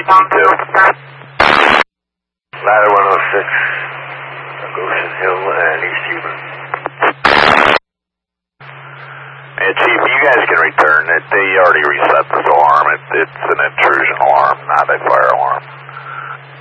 Ladder 106, Goshen Hill and East Human. And Chief, you guys can return it. They already reset this alarm. It's an intrusion alarm, not a fire alarm.